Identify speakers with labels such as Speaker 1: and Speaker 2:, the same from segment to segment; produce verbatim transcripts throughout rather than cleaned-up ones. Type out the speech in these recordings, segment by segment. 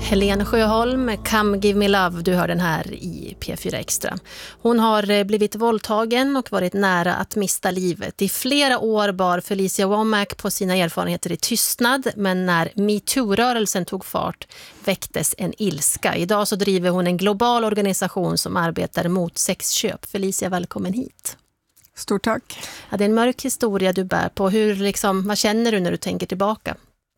Speaker 1: Helene Sjöholm, Come Give Me Love, du hör den här i P fyra Extra. Hon har blivit våldtagen och varit nära att mista livet. I flera år bar Felicia Womack på sina erfarenheter i tystnad, men när MeToo-rörelsen tog fart väcktes en ilska. Idag så driver hon en global organisation som arbetar mot sexköp. Felicia, välkommen hit.
Speaker 2: Stort tack.
Speaker 1: Ja, det är en mörk historia du bär på. Hur, liksom, vad känner du när du tänker tillbaka?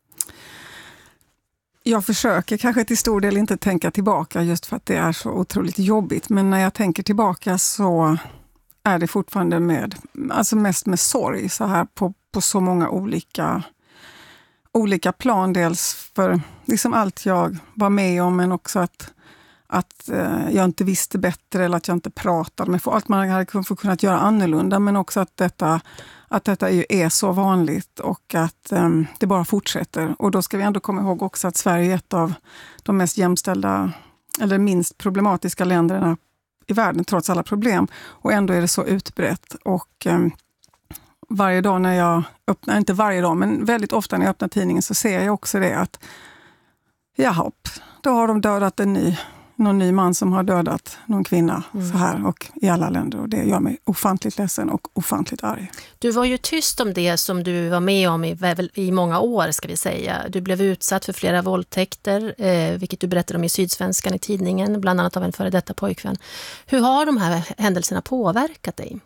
Speaker 2: Jag försöker kanske till stor del inte tänka tillbaka just för att det är så otroligt jobbigt. Men när jag tänker tillbaka så är det fortfarande med, alltså mest med sorg så här på, på så många olika, olika plan. Dels för liksom allt jag var med om, men också att, att eh, jag inte visste bättre eller att jag inte pratade med folk. Allt man hade kunnat göra annorlunda, men också att detta att detta är, är så vanligt och att um, det bara fortsätter. Och då ska vi ändå komma ihåg också att Sverige är ett av de mest jämställda eller minst problematiska länderna i världen trots alla problem. Och ändå är det så utbrett. Och um, varje dag när jag öppnar, inte varje dag, men väldigt ofta när jag öppnar tidningen så ser jag också det att jaha, då har de dödat en ny någon ny man som har dödat någon kvinna mm. så här och i alla länder, och det gör mig ofantligt ledsen och ofantligt arg.
Speaker 1: Du var ju tyst om det som du var med om i, i många år, ska vi säga. Du blev utsatt för flera våldtäkter, eh, vilket du berättade om i Sydsvenskan i tidningen, bland annat av en före detta pojkvän. Hur har de här händelserna påverkat dig?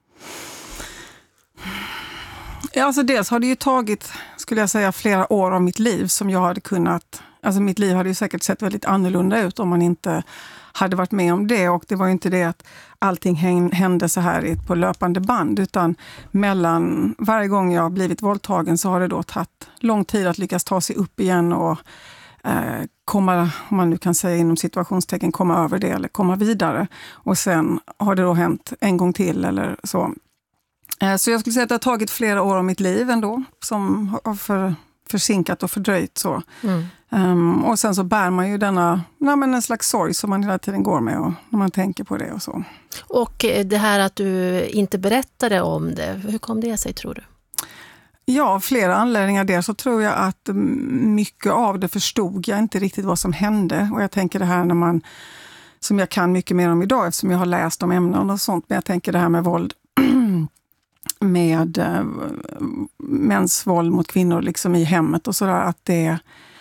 Speaker 2: Ja, alltså dels har det ju tagit, skulle jag säga, flera år av mitt liv som jag hade kunnat. Alltså mitt liv hade ju säkert sett väldigt annorlunda ut om man inte hade varit med om det. Och det var ju inte det att allting hände så här på löpande band. Utan mellan varje gång jag blivit våldtagen så har det då tagit lång tid att lyckas ta sig upp igen och eh, komma, om man nu kan säga inom situationstecken, komma över det eller komma vidare. Och sen har det då hänt en gång till eller så. Eh, så jag skulle säga att det har tagit flera år av mitt liv ändå som har för... försinkat och fördröjt så. Mm. Um, och sen så bär man ju denna, nej, men en slags sorg som man hela tiden går med och när man tänker på det och så.
Speaker 1: Och det här att du inte berättade om det, hur kom det sig tror du?
Speaker 2: Ja, flera anledningar där så tror jag att mycket av det förstod jag inte riktigt vad som hände. Och jag tänker det här när man, som jag kan mycket mer om idag eftersom jag har läst om ämnen och sånt, men jag tänker det här med våld med äh, mäns våld mot kvinnor liksom i hemmet och sådär, att det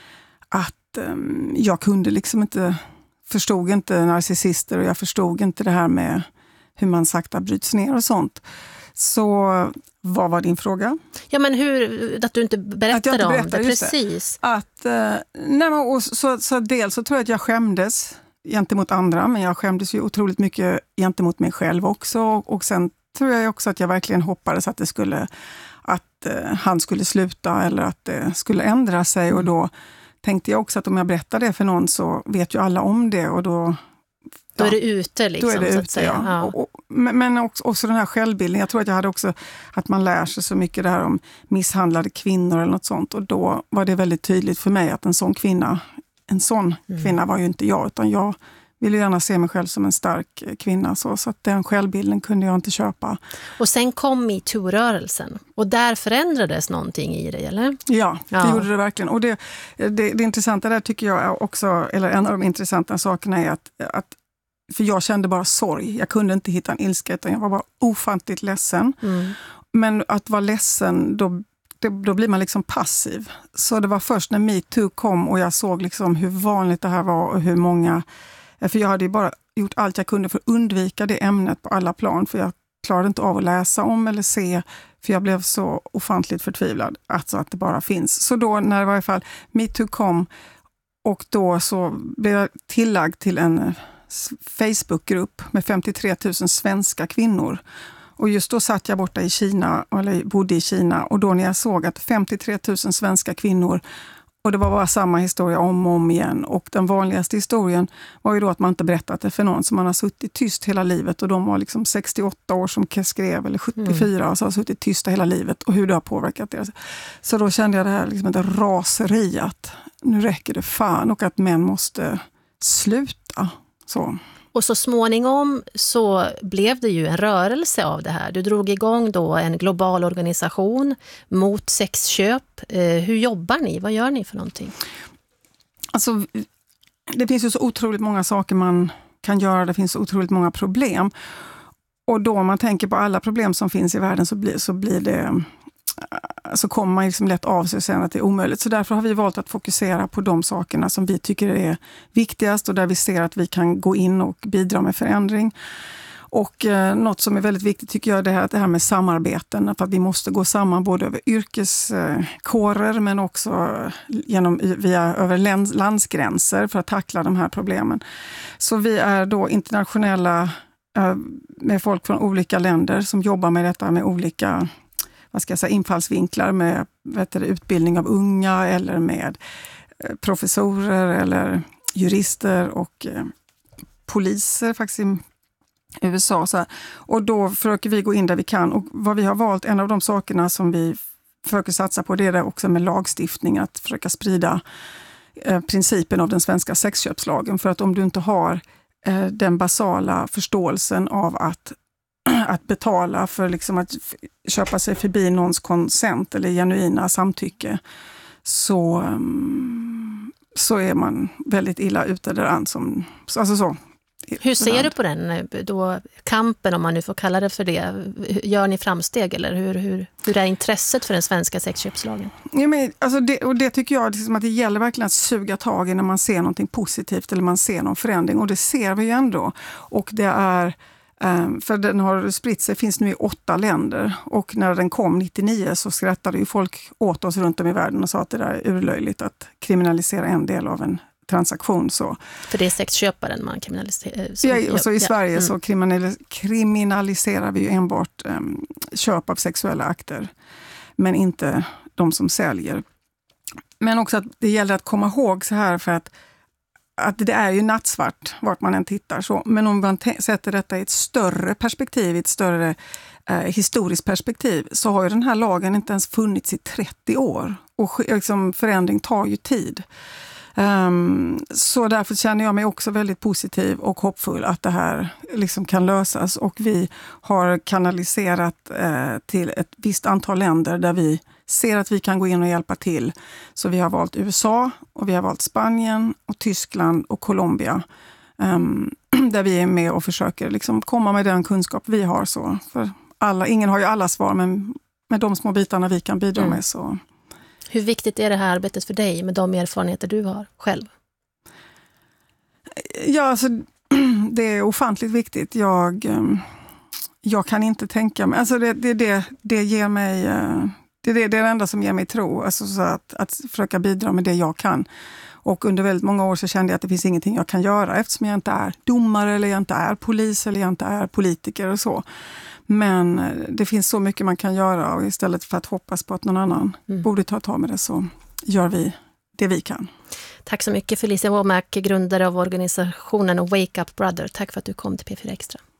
Speaker 2: att äh, jag kunde liksom inte, förstod inte narcissister och jag förstod inte det här med hur man sakta bryts ner och sånt. Så vad var din fråga?
Speaker 1: Ja, men hur, att du inte berättade att jag inte berättade, om det, precis.
Speaker 2: Det. Att, äh, nej, men, och så, så dels så tror jag att jag skämdes gentemot andra, men jag skämdes ju otroligt mycket gentemot mig själv också, och, och sen tror jag också att jag verkligen hoppades att det skulle, att eh, han skulle sluta eller att det skulle ändra sig. Och då tänkte jag också att om jag berättar det för någon så vet ju alla om det. Och då,
Speaker 1: då är det ute liksom,
Speaker 2: då är det
Speaker 1: så
Speaker 2: ute,
Speaker 1: att säga.
Speaker 2: Ja.
Speaker 1: Ja.
Speaker 2: Och, och, men också, också den här självbilden. Jag tror att jag hade också att man lär sig så mycket det här om misshandlade kvinnor eller något sånt. Och då var det väldigt tydligt för mig att en sån kvinna, en sån mm. kvinna var ju inte jag, utan jag ville gärna se mig själv som en stark kvinna. Så, så att den självbilden kunde jag inte köpa.
Speaker 1: Och sen kom MeToo-rörelsen. Och där förändrades någonting i dig, eller?
Speaker 2: Ja, det
Speaker 1: ja.
Speaker 2: gjorde det verkligen. Och det, det, det intressanta där tycker jag också, eller en av de intressanta sakerna är att, att för jag kände bara sorg. Jag kunde inte hitta en ilska, utan jag var bara ofantligt ledsen. Mm. Men att vara ledsen, då, det, då blir man liksom passiv. Så det var först när MeToo kom och jag såg liksom hur vanligt det här var och hur många. För jag hade ju bara gjort allt jag kunde för att undvika det ämnet på alla plan. För jag klarade inte av att läsa om eller se. För jag blev så ofantligt förtvivlad. Alltså att det bara finns. Så då när det var i alla fall MeToo kom. Och då så blev jag tillagd till en Facebookgrupp med femtiotre tusen svenska kvinnor. Och just då satt jag borta i Kina, eller bodde i Kina. Och då när jag såg att femtiotre tusen svenska kvinnor. Och det var bara samma historia om och om igen. Och den vanligaste historien var ju då att man inte berättat det för någon. Så man har suttit tyst hela livet. Och de var liksom sextioåtta år som skrev, eller sjuttiofyra. Mm. Och så har suttit tysta hela livet. Och hur det har påverkat deras. Så då kände jag det här liksom ett raseri att nu räcker det fan. Och att män måste sluta. Så.
Speaker 1: Och så småningom så blev det ju en rörelse av det här. Du drog igång då en global organisation mot sexköp. Eh, hur jobbar ni? Vad gör ni för någonting?
Speaker 2: Alltså, det finns ju så otroligt många saker man kan göra, det finns så otroligt många problem. Och då om man tänker på alla problem som finns i världen så blir, så blir det, så kommer man liksom lätt av sig och säger att det är omöjligt. Så därför har vi valt att fokusera på de sakerna som vi tycker är viktigast och där vi ser att vi kan gå in och bidra med förändring. Och eh, något som är väldigt viktigt tycker jag är det här, det här med samarbeten. För att vi måste gå samman både över yrkeskårer men också genom, via, över läns, landsgränser för att tackla de här problemen. Så vi är då internationella eh, med folk från olika länder som jobbar med detta med olika vad ska jag säga, infallsvinklar med vet du, utbildning av unga eller med eh, professorer eller jurister och eh, poliser faktiskt i U S A. Så här. Och då försöker vi gå in där vi kan. Och vad vi har valt, en av de sakerna som vi försöker satsa på, det är det också med lagstiftning, att försöka sprida eh, principen av den svenska sexköpslagen. För att om du inte har eh, den basala förståelsen av att, att betala för liksom att f- köpa sig förbi någons konsent eller genuina samtycke, så, um, så är man väldigt illa ute där. Som, alltså så.
Speaker 1: Hur ser du på den då, kampen, om man nu får kalla det för det? Gör ni framsteg eller hur, hur, hur är intresset för den svenska sexköpslagen?
Speaker 2: Ja, men, alltså det, och det tycker jag liksom att det gäller verkligen att suga tag i när man ser någonting positivt eller man ser någon förändring, och det ser vi ju ändå. Och det är, för den har spritt sig, finns nu i åtta länder, och när den kom nittionio så skrattade ju folk åt oss runt om i världen och sa att det där är urlöjligt att kriminalisera en del av en transaktion. Så.
Speaker 1: För det är sexköparen man kriminaliserar.
Speaker 2: Ja, och så i Sverige
Speaker 1: ja. mm.
Speaker 2: så kriminalis- kriminaliserar vi ju enbart um, köp av sexuella akter, men inte de som säljer. Men också att det gäller att komma ihåg så här, för att, att det är ju nattsvart vart man än tittar. Så. Men om man t- sätter detta i ett större perspektiv, i ett större eh, historiskt perspektiv, så har ju den här lagen inte ens funnits i trettio år. Och liksom, förändring tar ju tid. Um, så därför känner jag mig också väldigt positiv och hoppfull att det här liksom kan lösas, och vi har kanaliserat eh, till ett visst antal länder där vi ser att vi kan gå in och hjälpa till. Så vi har valt U S A och vi har valt Spanien och Tyskland och Colombia, um, där vi är med och försöker liksom komma med den kunskap vi har. Så för alla, ingen har ju alla svar, men med de små bitarna vi kan bidra mm. med så.
Speaker 1: Hur viktigt är det här arbetet för dig med de erfarenheter du har själv?
Speaker 2: Ja, alltså, det är ofantligt viktigt. Jag, jag kan inte tänka mig... Alltså det, det, det, det ger mig... Det är det, det är det enda som ger mig tro. Alltså så att, att försöka bidra med det jag kan. Och under väldigt många år så kände jag att det finns ingenting jag kan göra, eftersom jag inte är domare eller jag inte är polis eller jag inte är politiker och så. Men det finns så mycket man kan göra, och istället för att hoppas på att någon annan mm. borde ta tag med det, så gör vi det vi kan.
Speaker 1: Tack så mycket Felicia Womack, grundare av organisationen Wake Up Brother. Tack för att du kom till P fyra Extra.